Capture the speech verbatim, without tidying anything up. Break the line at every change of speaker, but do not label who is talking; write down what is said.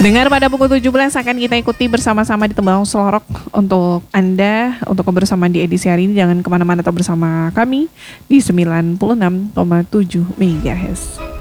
Dengar pada pukul tujuh belas akan kita ikuti bersama-sama di Tembang Selorok. Untuk Anda, untuk kebersamaan di edisi hari ini, jangan kemana-mana, tetap bersama kami di sembilan puluh enam koma tujuh MHz.